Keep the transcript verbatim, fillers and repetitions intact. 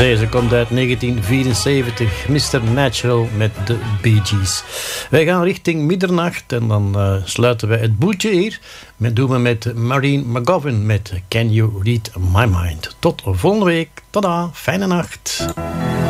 Deze komt uit negentien vierenzeventig, mister Natural met de Bee Gees. Wij gaan richting middernacht en dan uh, sluiten wij het boeltje hier. Dat doen we met Maureen McGovern met Can You Read My Mind. Tot volgende week. Tada, fijne nacht.